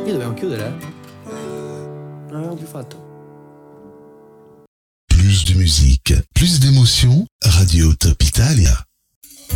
Io dobbiamo chiudere? Non abbiamo più fatto. Plus de musique, plus d'émotion, Radio Top Italia.